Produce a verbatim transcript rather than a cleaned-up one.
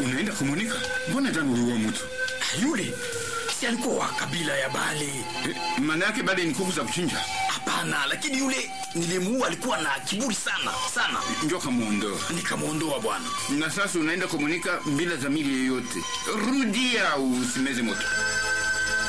Unaenda kumunika? Mbona jana uliua mtu? Yule si alikuwa wa kabila ya Bale. Eh, maana yake Bale ni kuku za kuchinja? Hapana, lakini yule nilimuua alikuwa na kiburi sana sana. Ndio kamuondoa. Nikamuondoa bwana. Na sasa unaenda kumunika bila dhamiri yoyote. Rudia usimeze moto.